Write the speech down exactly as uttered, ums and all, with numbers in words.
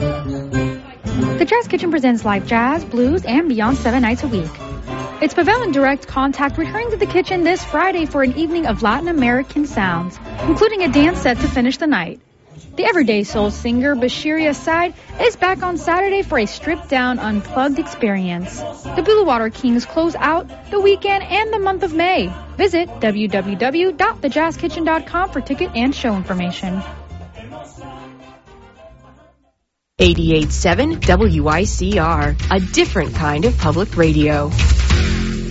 The Jazz Kitchen presents live jazz, blues, and beyond seven nights a week. It's Pavel and Direct Contact returning to the kitchen this Friday for an evening of Latin American sounds, including a dance set to finish the night. The everyday soul singer Bashiri Aside is back on Saturday for a stripped-down, unplugged experience. The Blue Water Kings close out the weekend and the month of May. Visit w w w dot the jazz kitchen dot com for ticket and show information. eighty-eight point seven W I C R, a different kind of public radio.